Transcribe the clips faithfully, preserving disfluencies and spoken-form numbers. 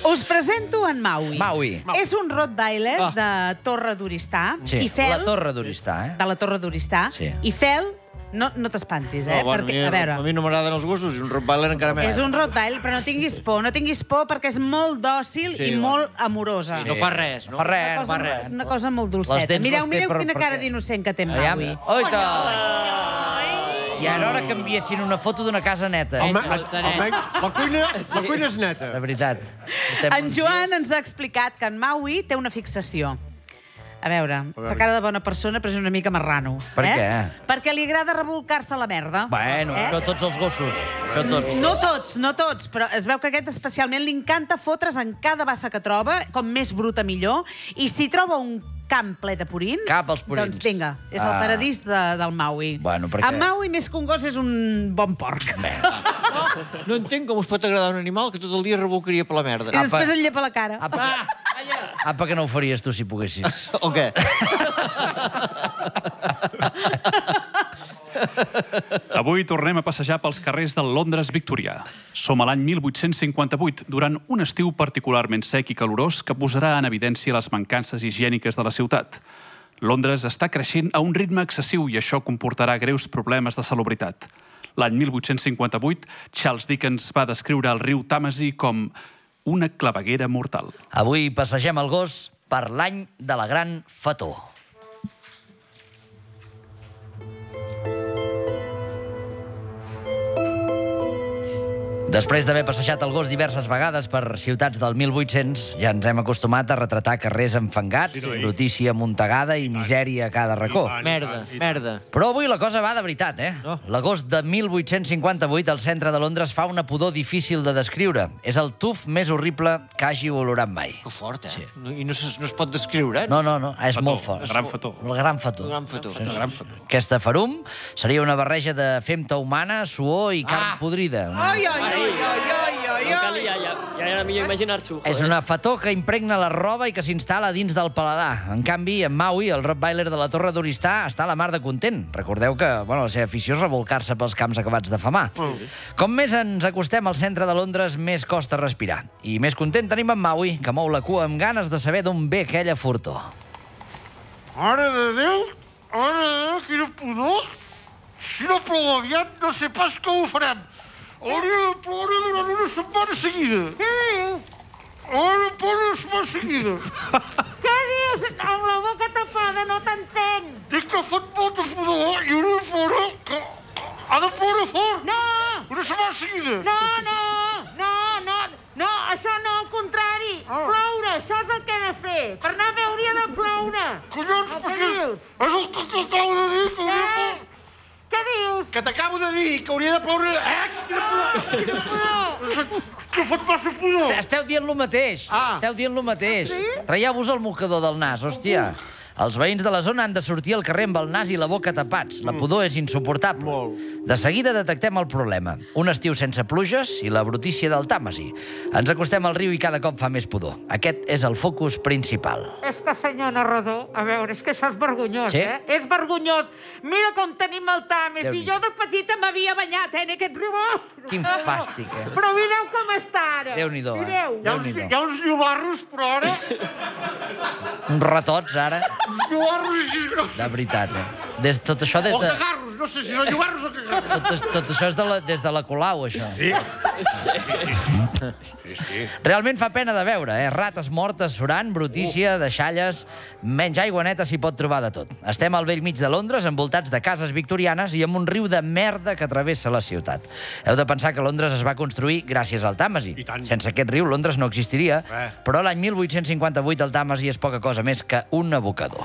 Us presento en Maui. Maui. És un rottweiler de Torre d'Oristà. Sí, I Fel, la Torre d'Oristà, eh? de la Torre d'Oristà. Sí. I Fel, no, no t'espantis, eh? No, bueno, perquè, a, a veure, a mi no m'agraden els gossos i un rottweiler encara més. és un rottweiler, però no tinguis por. No tinguis por perquè és molt dòcil Sí, i bueno. molt amorosa. No fa res, No no? fa res, Una no cosa, fa res. una cosa molt Les dolceta. dents Mireu, les té mireu per- quina per cara què? d'innocent que té en Aviam. Maui. Oita! I ara hora que enviessin una foto d'una casa neta. Home, almenys, la cuina, la cuina és neta. De veritat. En Joan ens ha explicat que en Maui té una fixació. A veure, fa cara de bona persona, però és una mica marrano. Per eh? què? Perquè li agrada revolcar-se a la merda. Bueno, eh? això tots els gossos. Això tots. No tots, no tots, però es veu que aquest especialment li encanta fotre's en cada bassa que troba, com més bruta millor, i si troba un camp ple de purins, Cap als purins. doncs vinga, és el Ah. paradís de, del Maui. Bueno, perquè- En Maui, més que un gos, és un bon porc. Bé, No entenc com us pot agradar un animal que tot el dia rebolcaria per la merda. I després et llepa la cara. apa, apa que no ho faries tu si poguessis. O què? Avui tornem a passejar pels carrers del Londres victorià. Som a l'any mil vuit-cents cinquanta-vuit, durant un estiu particularment sec i calorós que posarà en evidència les mancances higièniques de la ciutat. Londres està creixent a un ritme excessiu i això comportarà greus problemes de salubritat. L'any mil vuit-cents cinquanta-vuit, Charles Dickens va descriure el riu Tàmesi com una claveguera mortal. Avui passegem el gos per l'any de la gran fató. Després d'haver passejat el gos diverses vegades per ciutats del mil vuit-cents, ja ens hem acostumat a retratar carrers enfangats, brutícia amuntegada i misèria a cada racó. Merda, merda. Però avui la cosa va de veritat, eh? L'agost de mil vuit-cents cinquanta-vuit, al centre de Londres, fa una pudor difícil de descriure. És el tuf més horrible que hagi olorat mai. Que fort, eh? Sí. No, I no, es, no es pot descriure, eh? No, no, no, és Fató, molt fort. la gran fató. La gran fató. Un gran fató. La gran fató. Aquesta farum seria una barreja de femta humana, suor i carn podrida. Una... Ai, ai, ai, ai, ai, ai, No calia, ja, ja era millor imaginar-s'ho. És una fató que impregna la roba i que s'instal·la dins del paladar. En canvi, en Maui, el rottweiler de la Torre d'Oristà, està a la mar de content. Recordeu que bueno, la seva afició és revolcar-se pels camps acabats de famar. Com més ens acostem al centre de Londres, més costa respirar. I més content tenim en Maui, que mou la cua amb ganes de saber d'on ve aquella furtó. Mare de Déu! Mare de Déu, quina pudor! Si no plou aviat, no sé pas com ho farem. Hauria de ploure durant una setmana seguida. Què dius? Hauria de ploure una setmana seguida. Què dius? Amb la boca tapada no t'entenc. Dic que fot molta pudor i hauria de ploure... Que, que, ha de ploure fort! No! Una setmana seguida. No, no, no, no, no, això no, al contrari. Ploure, això és el que he de fer. Per anar bé hauria de ploure. Collons, Què però si és, dius? és el que, que acabo de dir, que hauria de ploure... Què? Què dius? Que t'acabo de dir, que hauria de ploure... Eh, quina pudor! Que fot massa pudor! Esteu dient lo mateix. Ah. Esteu dient lo mateix. Traieu-vos el mocador del nas, hòstia. Els veïns de la zona han de sortir al carrer amb el nas i la boca tapats. La pudor és insuportable. De seguida detectem el problema. Un estiu sense pluges i la brutícia del Tàmesi. Ens acostem al riu i cada cop fa més pudor. Aquest és el focus principal. És que, senyor narrador, a veure, és que això és vergonyós, Sí? eh? És vergonyós. Mira com tenim el Tames. I Déu-n'hi-do. jo de petita m'havia banyat, eh, en aquest riu. Quin fàstic, eh? Però mireu com està ara. Déu-n'hi-do, eh? Mireu. Hi ha uns, hi ha uns llobarros, però ara... Uns ratots, ara. Uns llobarros així grossos. De veritat, eh? Des, tot això des O de... cagarros, no sé si són llobarros o cagarros. Tot, tot això és de la, des de la Colau, això. Sí. Realment fa pena de veure, eh? Rates mortes surant, brutícia, deixalles... Menys aigua neta s'hi pot trobar de tot. Estem al vell mig de Londres, envoltats de cases victorianes i amb un riu de merda que travessa la ciutat. Heu de pensar que Londres es va construir gràcies al Tàmesi. I tant. Sense aquest riu, Londres no existiria, Res. però l'any mil vuit-cents cinquanta-vuit el Tàmesi és poca cosa més que un abocador.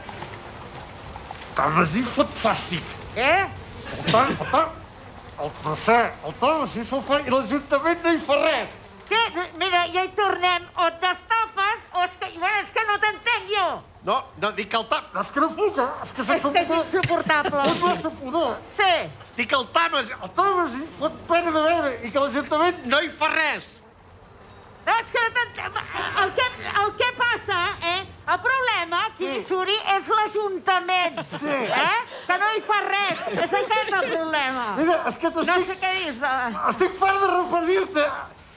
Tàmesi fot fàstic. Eh? El tant, el tant... El procés, el Tàmesi se'l fa i l'Ajuntament no hi fa res. Què? Mira, ja hi tornem. O et destapes o és que... Bueno, és que no t'entenc jo. No, no, dic que el Tàmesi... No, és que no puc, eh? És que És sense que és pudor... insuportable. Fot massa pudor. Sí. Dic que el Tàmesi... El Tàmesi fot pena de veure i que l'Ajuntament no hi fa res. No, és que no t'entenc. El que, el que passa, eh? El problema, Xixuri, és l'Ajuntament. Sí. Eh? Que no hi fa res. És aquest el problema. Mira, és que No t'estic... sé què dius. de- Estic fart de referir-te. Què?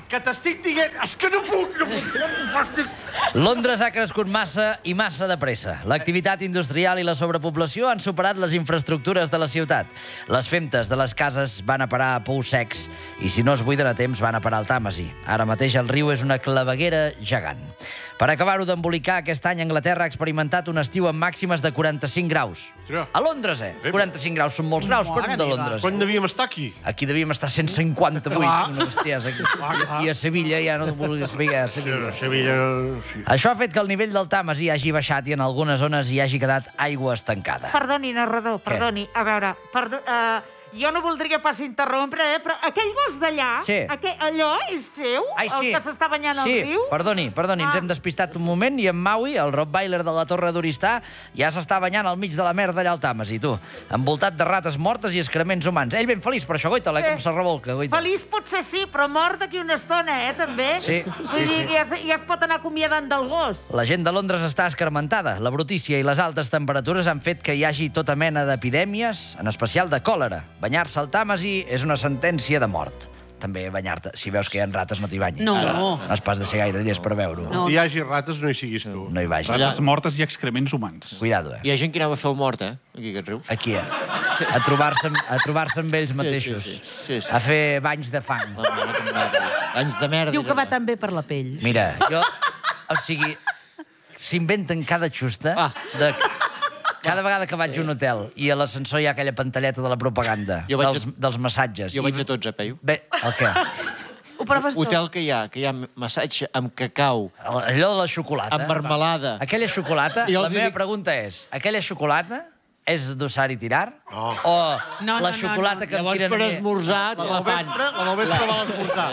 que t'estic dient... És que no puc, no puc, no puc, fàstic. Londres ha crescut massa i massa de pressa. L'activitat industrial i la sobrepoblació han superat les infraestructures de la ciutat. Les femtes de les cases van a parar a pous secs i, si no es buiden a temps, van a parar al Tàmesi. Ara mateix el riu és una claveguera gegant. Per acabar-ho d'embolicar, aquest any Anglaterra ha experimentat un estiu amb màximes de quaranta-cinc graus. A Londres, eh? quaranta-cinc graus són molts graus per un de Londres. Quan devíem estar aquí? Aquí devíem estar cent cinquanta-vuit. Una bestiesa. I a Sevilla ja no vulguis veure. A Sevilla. Sevilla... Sí. Això ha fet que el nivell del Tàmesi hagi baixat i en algunes zones hi hagi quedat aigua estancada. Perdoni, narrador, perdoni. A veure, perdó, uh, jo no voldria pas interrompre, eh, però aquell gos d'allà, Sí. aquell, allò és seu? Ai, sí. El que s'està banyant sí, al riu? perdoni, perdoni, ens Ah. hem despistat un moment i en Maui, el rottweiler de la Torre d'Oristà, ja s'està banyant al mig de la merda allà al Tàmesi, tu, envoltat de rates mortes i excrements humans. Ell ben feliç per això, goita, eh, com se revolca, goita. Feliç potser sí, però mort d'aquí una estona, eh, també? Sí, Vull sí, dir, sí. Ja, es- ja es pot anar acomiadant del gos. La gent de Londres està escarmentada. La brutícia i les altes temperatures han fet que hi hagi tota mena d'epidèmies, en especial de còlera. Banyar-se al Tàmesi és una sentència de mort. També banyar-te. Si veus que hi ha rates, no t'hi banyis. No. No has pas de ser gaire llest per veure-ho. No. On hi hagi rates, no hi siguis tu. No hi vagis. Rates mortes i excrements humans. Cuidado, eh? Hi ha gent que anava a fer el mort, eh? Aquí, aquest riu. Aquí, eh? A trobar-se a trobar-se amb ells mateixos. sí, sí, sí. A fer banys de fang. Anys de merda. Diu que va també per la pell. Mira, jo... O sigui, s'inventen cada xusta Ah. de... Cada vegada que vaig a un hotel i a l'ascensor hi ha aquella pantalleta de la propaganda, Jo vaig dels, a- dels massatges. Jo I- vaig a tots, eh, Peyu? Bé, el què? Ho proves tot. Hotel que hi ha, que hi ha massatge amb cacau, Allò de la xocolata. amb marmelada. Aquella xocolata, Jo la els hi meva dic- pregunta és, aquella xocolata és d'usar i tirar? No. O No, no, la no, xocolata no. que em Llavors, tiren per a mi- esmorzar, La te la del fan. vespre, la del vesptre va a l'esmorzar.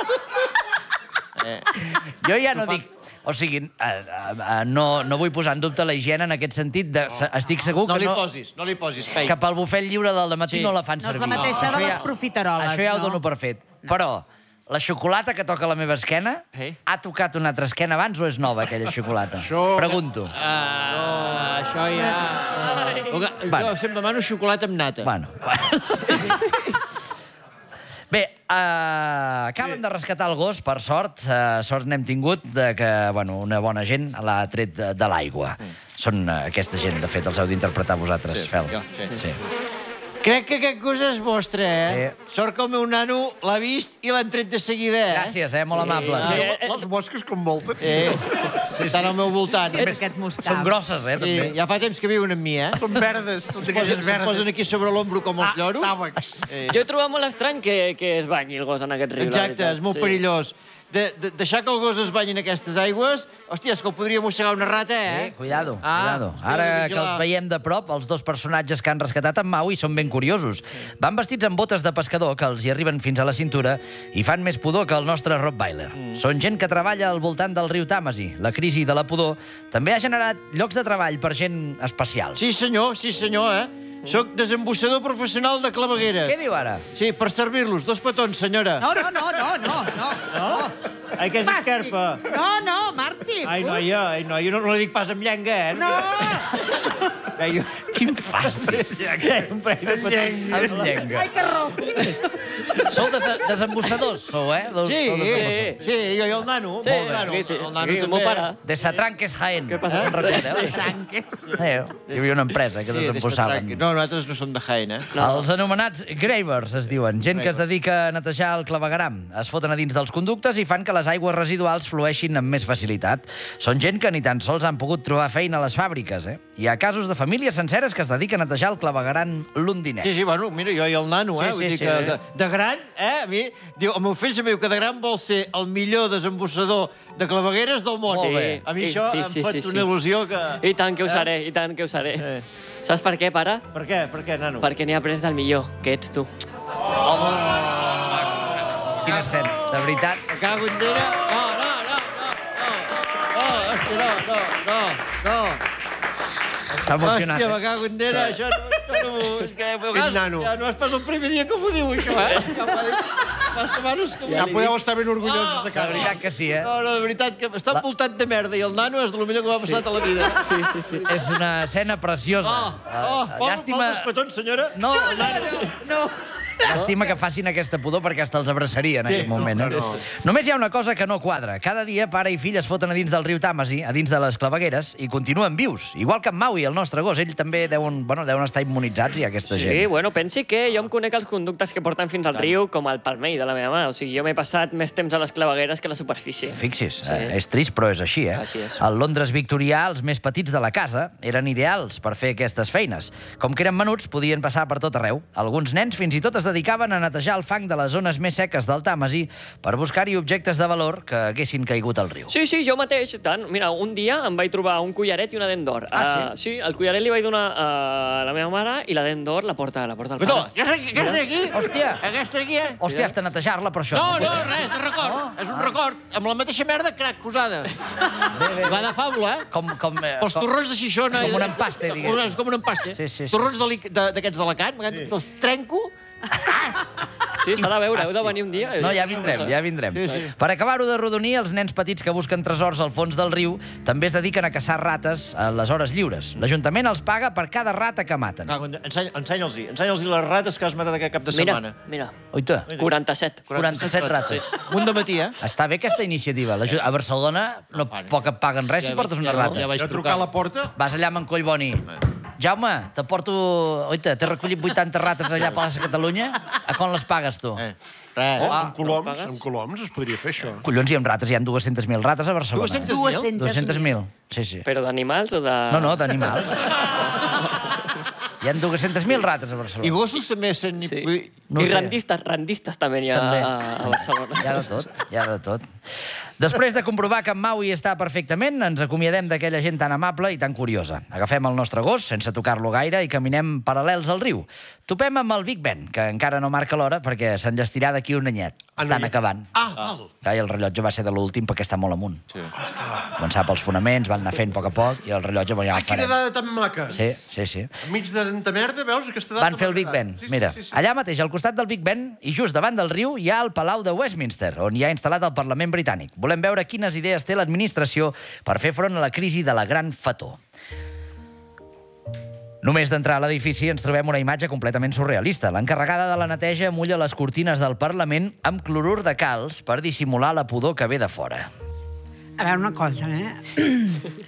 Jo ja no dic... O sigui, eh, eh, no, no vull posar en dubte la higiene en aquest sentit. De, se- estic segur No que li no... posis, no li posis, Peyu. que pel bufet lliure del matí Sí. no la fan No és servir. la mateixa de Això les ja- profiteroles, Això ja ho no? dono per fet. Però la xocolata que toca a la meva esquena Sí. ha tocat una altra esquena abans o és nova, aquella xocolata? Això- Pregunto. Ah, això ja... Jo Bueno. sempre demano xocolata amb nata. Bueno. Bé, uh, acaben sí. de rescatar el gos, per sort. Uh, sort n'hem tingut de que bueno, una bona gent l'ha tret de, de l'aigua. Mm. Són uh, aquesta gent, de fet, els heu d'interpretar vosaltres, Sí, Fel. jo, sí. sí. Crec que aquest gos és vostre, eh? Sort que el meu nano l'ha vist i l'han tret de seguida, eh? Gràcies, eh? Molt amable. Sí. Sí. Les mosques com volten. Eh, sí, estan al meu voltant. És aquest moscam. Són grosses, eh? Sí, També. ja fa temps que viuen amb mi, eh? Són verdes, són d'aquelles Posen, se'm verdes. posen aquí sobre l'ombro com els lloros. Tàvecs. Jo he trobat molt estrany que, que es banyi el gos en aquest riu. la Exacte, veritat, és molt sí. perillós. De, de, deixar que el gos es banyi en aquestes aigües... Hòstia, és que el podria mossegar una rata, eh? Eh, cuidado, Ah, cuidado. hòstia, Ara que vigilar. els veiem de prop, els dos personatges que han rescatat en Maui són ben curiosos. Van vestits amb botes de pescador que els hi arriben fins a la cintura i fan més pudor que el nostre rottweiler. Mm. Són gent que treballa al voltant del riu Tàmesi. La crisi de la pudor també ha generat llocs de treball per gent especial. Sí, senyor, sí, senyor, eh? Soc desembussador professional de clavegueres. Què diu ara? Sí, per servir-los. Dos petons, senyora. No, no, no, no, no, no. No? Ai, que és esquerpa. No, no, Marci. Ai, noia, ai, noia, no, no la dic pas amb llengua, eh? No. Ai, jo... Quin fàstic. Un parell de petons. Amb llenga. Ai, que rojo. Sou des desembussadors, sou, eh? Dos, Sí, sou desembussadors. sí, jo i el nano. Sí, el nano, aquí, sí. el nano Aquí, el també. meu pare. De Satranques Jaén. Què passa? Eh? Recordeu? Sí. Tranques. Eh, hi havia una empresa que Sí, de desembussaven. Satranque. No, nosaltres no som de Jaén, eh? Els anomenats gravers es diuen, gent que es dedica a netejar el clavegueram. Es foten a dins dels conductes i fan que les aigües residuals flueixin amb més facilitat. Són gent que ni tan sols han pogut trobar feina a les fàbriques, eh? Hi ha casos de famílies senceres que es dediquen a netejar el claveguram londinès. Sí, sí, bueno, mira, jo i el nano, eh? Sí, Vull sí, dir sí, que sí. de, de gran, eh? A mi, diu, el meu fill se'm diu que de gran vol ser el millor desembussador de clavegueres del món. Molt bé. A mi Sí, això sí, em sí, fot sí, sí. una il·lusió que... I tant que ho seré, i tant que ho seré. Saps per què, pare? Per què? Per què, nano? Perquè n'he après del millor, que ets tu. Quina escena, de veritat. Me cago en Déu. No, no, no, no, no. No, hòstia, no, no, no, no. S'ha emocionat. Hòstia, me Eh? cago en Déu, això no... això no és que, a Quin vegades, nano. ja no és pas el primer dia que m'ho diu, això, eh? Ja m'ha dit fa setmanes que m'ho Ja diu. podeu estar ben orgullosos de De casa. veritat que sí, eh? No, no, de veritat, que està envoltat de merda i el nano és de lo millor que m'ha passat a la vida. Sí, sí, sí. És una escena preciosa. Oh, oh, Eh, vol, Llàstima... vol dos petons, senyora? No, No, no. Llàstima que facin aquesta pudor perquè hasta els abraçaria en aquest moment. Eh? Només hi ha una cosa que no quadra. Cada dia pare i fill es foten a dins del riu Tàmesi, a dins de les clavegueres, i continuen vius. Igual que en Maui, el nostre gos. Ell també deuen, bueno, deuen estar immunitzats, i aquesta gent. Sí, bueno, pensi que jo em conec els conductes que porten fins al riu com el palmell de la meva mà. O sigui, jo m'he passat més temps a les clavegueres que a la superfície. Fixis, eh? És trist, però és així, eh? Així és. Al Londres victorià, els més petits de la casa eren ideals per fer aquestes feines. Com que eren menuts, podien passar per tot arreu. Alguns nens fins i tot es dedicaven a netejar el fang de les zones més seques del Tàmesi per buscar-hi objectes de valor que haguessin caigut al riu. Sí, sí, jo mateix. Tant. Mira, un dia em vaig trobar un collaret i una dent d'or. Ah, sí? Uh, sí, el collaret li vaig donar a la meva mare i la dent d'or la porta, la porta al pare. Aquesta aquí? Hòstia! Aquesta aquí, eh? Hòstia, has de netejar-la per això. No, no, res, de record. És un record. Amb la mateixa merda, crac, posada. Va de fàbula, eh? Com, com, eh, Els torrons de Xixona... Com un empaste, diguéssim. És com un empaste. Sí, sí, sí. Torrons d'aquests d'Alacant, els trenco... Sí, s'ha de veure, heu de venir un dia. No, ja vindrem, ja vindrem. Per acabar-ho de rodonir, els nens petits que busquen tresors al fons del riu també es dediquen a caçar rates a les hores lliures. L'Ajuntament els paga per cada rata que maten. Ensenya-los-hi. Ensenya-los-hi les rates que has matat aquest cap de Mira, setmana. mira. Oita, quaranta-set. quaranta-set rates. Un de matí, eh? Està bé aquesta iniciativa. L'Aju- A Barcelona no poc et paguen res si portes una rata. Ja vaig Ja trucar a la porta? Vas allà amb en Collboni. Jaume, te porto... Oita, t'he recollit vuitanta rates allà a Plaça Catalunya. A quan les pagues, tu? Eh, res. Oh, Ah, amb coloms, amb coloms es podria fer això. Collons, hi ha rates, hi ha dues-centes mil rates a Barcelona. dues-centes mil? dues-centes mil, sí, sí. Però d'animals o de... No, no, d'animals. Hi ha dues-centes mil rates a I Barcelona. gossos també sent... Sí. No I sé. rendistes, rendistes també n'hi ha També. a, a Barcelona. Hi ha de tot, hi ha de tot. Després de comprovar que en Maui està perfectament, ens acomiadem d'aquella gent tan amable i tan curiosa. Agafem el nostre gos, sense tocar-lo gaire, i caminem paral·lels al riu. Topem amb el Big Ben, que encara no marca l'hora perquè s'enllestirà d'aquí un anyet. Estan acabant. Ah, val. Clar, i el rellotge va ser de l'últim perquè està molt amunt. Sí. Començava pels fonaments, van anar fent a poc a poc, i el rellotge ja Ah, el quina farem. dada tan maca. Sí, sí, sí. Enmig de tanta merda, veus? Aquesta dada Van fer el Big Ben. Sí, sí, Mira, sí, sí. allà mateix, al costat del Big Ben, i just davant del riu, hi ha el Palau de Westminster, on hi ha instal·lat el Parlament britànic. Volem veure quines idees té l'administració per fer front a la crisi de la gran fator. Només d'entrar a l'edifici ens trobem una imatge completament surrealista. L'encarregada de la neteja mulla les cortines del Parlament amb clorur de calç per dissimular la pudor que ve de fora. A veure, una cosa, eh?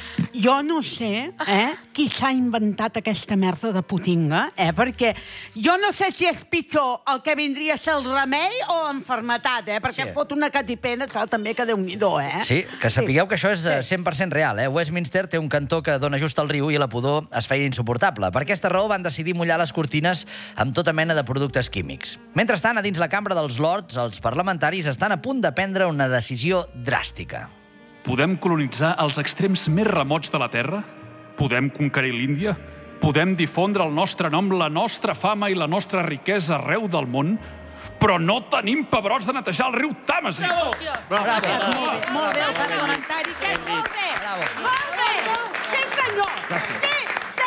Jo no sé eh, qui s'ha inventat aquesta merda de putinga, eh? Perquè jo no sé si és pitjor el que vindria a ser el remei o l'enfermetat, eh? Perquè Sí. fot una catipena, això també que Déu-n'hi-do, eh? Sí, que sapigueu que això és eh, cent per cent real. Eh? Westminster té un cantó que dona just al riu i la pudor es feia insuportable. Per aquesta raó van decidir mullar les cortines amb tota mena de productes químics. Mentrestant, a dins la cambra dels Lords, els parlamentaris estan a punt de prendre una decisió dràstica. Podem colonitzar els extrems més remots de la Terra? Podem conquerir l'Índia? Podem difondre el nostre nom, la nostra fama i la nostra riquesa arreu del món? Però no tenim pebrots de netejar el riu Tàmesi! Molt bé, molt bé, el parlamentari. Que molt bé, molt bé. Sí, senyor. Sí,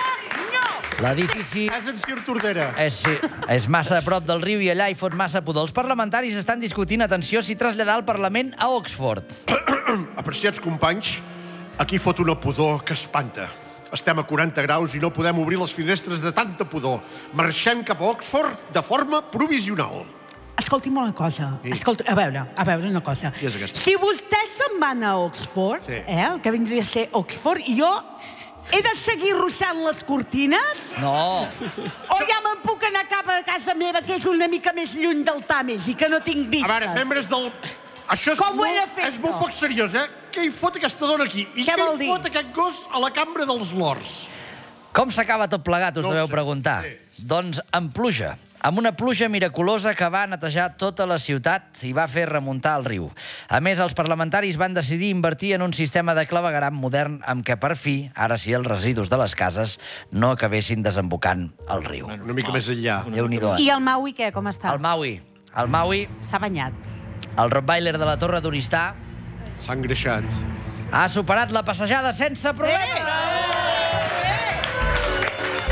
senyor. L'edifici És en Sir Tordera. és, sí, és massa a prop del riu i allà hi fot massa pudor. Els parlamentaris estan discutint, atenció, si traslladar el Parlament a Oxford. Apreciats companys, aquí fot una pudor que espanta. Estem a quaranta graus i no podem obrir les finestres de tanta pudor. Marxem cap a Oxford de forma provisional. Escolti'm una cosa. Escolta, a veure, a veure una cosa. Qui és aquesta? Si vostès se'n van a Oxford, Sí. eh, el que vindria a ser Oxford, jo he de seguir ruixant les cortines? No, O ja me'n puc anar cap a casa meva, que és una mica més lluny del Tàmesi, que no tinc A vistes? veure, membres del... Això és, Com ho he de molt, fer, és molt això? poc seriós, eh? Què hi fot aquesta dona aquí? I Què què vol hi dir? fot aquest gos a la cambra dels Lords? com s'acaba tot plegat, us No ho deveu sé. preguntar? Sí. Doncs amb pluja. Amb una pluja miraculosa que va netejar tota la ciutat i va fer remuntar el riu. A més, els parlamentaris van decidir invertir en un sistema de clavegueram modern amb què, per fi, ara sí, els residus de les cases no acabessin desembocant al riu. Una mica més enllà. Déu-n'hi-do. I el Maui, què? Com està? El Maui. El Maui, S'ha banyat. el Rottweiler de la Torre d'Oristà, S'ha engreixat. ha superat la passejada sense problemes.